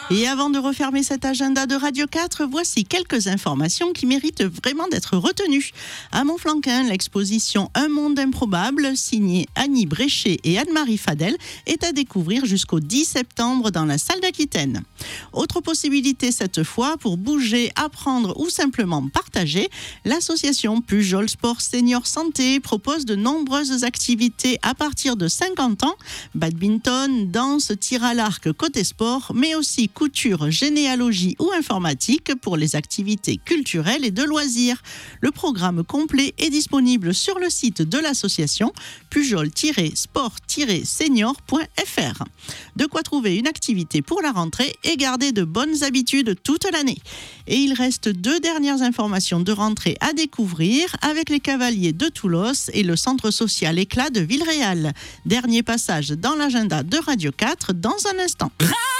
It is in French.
Et avant de refermer cet agenda de Radio 4, voici quelques informations qui méritent vraiment d'être retenues. À Montflanquin, l'exposition Un monde improbable, signée Annie Bréchet et Anne-Marie Fadel, est à découvrir jusqu'au 10 septembre dans la salle d'Aquitaine. Autre possibilité cette fois, pour bouger, apprendre ou simplement partager, l'association Pujol Sport Senior Santé propose de nombreuses activités à partir de 50 ans, badminton, danse, tir à l'arc côté sport, mais aussi couture, généalogie ou informatique pour les activités culturelles et de loisirs. Le programme complet est disponible sur le site de l'association pujol-sport-senior.fr. De quoi trouver une activité pour la rentrée et garder de bonnes habitudes toute l'année. Et il reste 2 dernières informations de rentrée à découvrir avec les Cavaliers de Toulos et le centre social Éclat de Villeréal. Dernier passage dans l'agenda de Radio 4 dans un instant.